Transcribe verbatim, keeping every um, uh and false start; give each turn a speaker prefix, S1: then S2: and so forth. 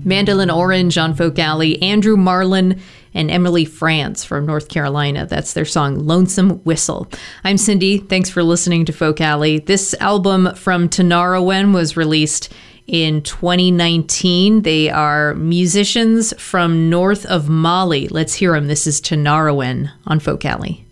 S1: Mandolin Orange on Folk Alley, Andrew Marlin and Emily France from North Carolina. That's their song Lonesome Whistle. I'm Cindy. Thanks for listening to Folk Alley. This album from Tinariwen was released in twenty nineteen. They are musicians from north of Mali. Let's hear them. This is Tinariwen on Folk Alley.